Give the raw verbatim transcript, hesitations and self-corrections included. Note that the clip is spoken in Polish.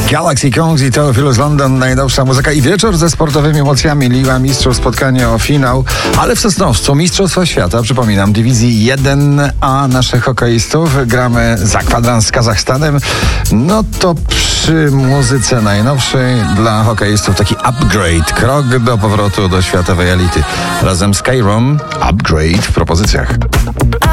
Galaxy Kings i Theophilus London, najnowsza muzyka i wieczór ze sportowymi emocjami. Liga Mistrzów, spotkanie o finał, ale w Sosnowcu Mistrzostwa Świata, przypominam, dywizji jeden A naszych hokeistów. Gramy za kwadrans z Kazachstanem. No to przy muzyce najnowszej dla hokeistów taki upgrade, krok do powrotu do światowej elity. Razem z Kairon, upgrade w propozycjach.